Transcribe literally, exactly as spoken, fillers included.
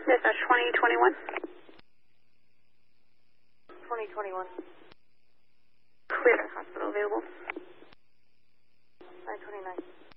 Dispatch twenty twenty-one. twenty twenty-one. Clear. Hospital available. nine twenty-nine.